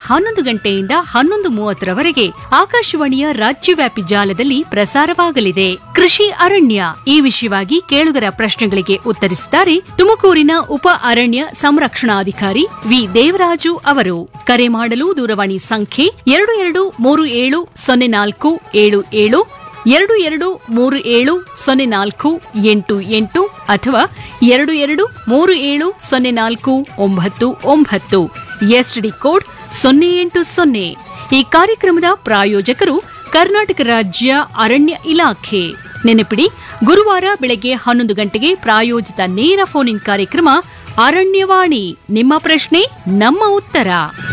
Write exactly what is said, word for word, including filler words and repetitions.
ಹನ್ನೊಂದು ಗಂಟೆಯಿಂದ ಹನ್ನೊಂದು ಮೂವತ್ತರವರೆಗೆ ಆಕಾಶವಾಣಿಯ ರಾಜ್ಯವ್ಯಾಪಿ ಜಾಲದಲ್ಲಿ ಪ್ರಸಾರವಾಗಲಿದೆ. ಕೃಷಿ ಅರಣ್ಯ ಈ ವಿಷಯವಾಗಿ ಕೇಳುಗರ ಪ್ರಶ್ನೆಗಳಿಗೆ ಉತ್ತರಿಸಿದ್ದಾರೆ ತುಮಕೂರಿನ ಉಪ ಅರಣ್ಯ ಸಂರಕ್ಷಣಾಧಿಕಾರಿ ವಿ ದೇವರಾಜು ಅವರು. ಕರೆ ಮಾಡಲು ದೂರವಾಣಿ ಸಂಖ್ಯೆ ಎರಡು ಎರಡು ಮೂರು ಏಳು ಸೊನ್ನೆ ನಾಲ್ಕು ಏಳು ಏಳು ಎರಡು ಎರಡು ಮೂರು ಏಳು ಸೊನ್ನೆ ನಾಲ್ಕು ಎಂಟು ಎಂಟು ಅಥವಾ ಎರಡು ಎರಡು ಮೂರು ಏಳು ಸೊನ್ನೆ ನಾಲ್ಕು ಒಂಬತ್ತು ಒಂಬತ್ತು ಎಸ್ಟಿಡಿ ಕೋಡ್ ಸೊನ್ನೆ ಎಂಟು ಸೊನ್ನೆ. ಈ ಕಾರ್ಯಕ್ರಮದ ಪ್ರಾಯೋಜಕರು ಕರ್ನಾಟಕ ರಾಜ್ಯ ಅರಣ್ಯ ಇಲಾಖೆ. ನೆನಪಿಡಿ, ಗುರುವಾರ ಬೆಳಗ್ಗೆ ಹನ್ನೊಂದು ಗಂಟೆಗೆ ಪ್ರಾಯೋಜಿತ ನೇರ ಫೋನ್ ಇನ್ ಕಾರ್ಯಕ್ರಮ ಅರಣ್ಯವಾಣಿ. ನಿಮ್ಮ ಪ್ರಶ್ನೆ ನಮ್ಮ ಉತ್ತರ.